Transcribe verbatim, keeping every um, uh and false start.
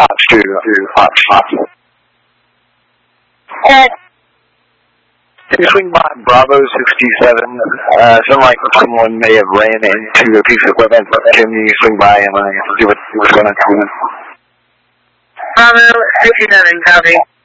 Fox two, Fox, Fox. Ed. Can you swing by Bravo sixty-seven? Uh, sound like someone may have ran into a piece of equipment. Can you swing by and uh, see what, what's going on? Bravo sixty-seven, copy.